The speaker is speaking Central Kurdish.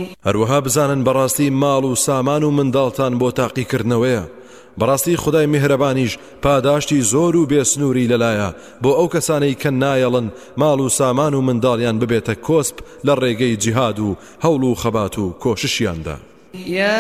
هەروەها بزانن بەڕاستی ماڵ و سامان و منداڵتان بۆ تاقیکردنەوەیە. بەڕاستی خودای میهرەبانیش پاداشتی زۆر و بێسنووری لەلایە بۆ ئەو کەسانەی کە نایەڵن ماڵ و سامان و منداڵیان ببێتە کۆسپ لە ڕێگەی جیهاد و هەوڵ و خەبات و کۆششیاندا.